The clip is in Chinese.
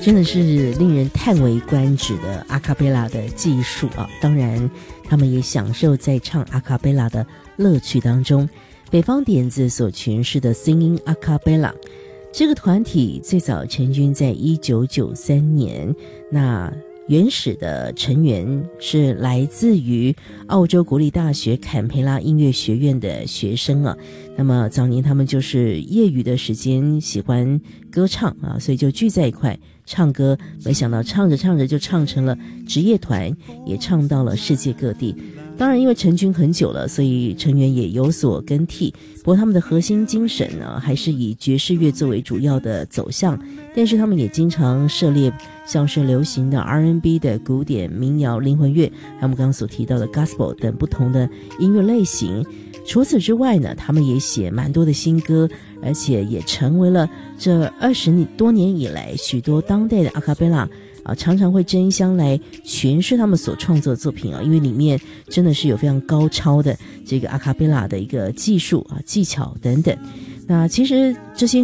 真的是令人叹为观止的阿卡贝拉的技术啊！当然，他们也享受在唱阿卡贝拉的乐趣当中。北方点子所诠释的 Singing a cappella， 这个团体最早成军在1993年，那原始的成员是来自于澳洲国立大学坎培拉音乐学院的学生啊。那么早年他们就是业余的时间喜欢歌唱啊，所以就聚在一块唱歌，没想到唱着唱着就唱成了职业团，也唱到了世界各地。当然因为成军很久了，所以成员也有所更替，不过他们的核心精神呢，还是以爵士乐作为主要的走向，但是他们也经常涉猎像是流行的 R&B 的古典民谣灵魂乐，还有我们刚刚所提到的 Gospel 等不同的音乐类型。除此之外呢，他们也写蛮多的新歌，而且也成为了这20多年以来许多当代的阿卡贝拉常常会争相来诠释他们所创作的作品因为里面真的是有非常高超的这个阿卡贝拉的一个技术技巧等等。那其实这些